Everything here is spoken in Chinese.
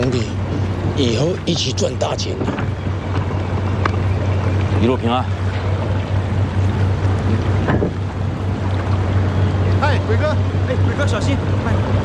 兄弟，以后一起赚大钱啊！ 一路平安。 哎，伟哥，小心！慢点。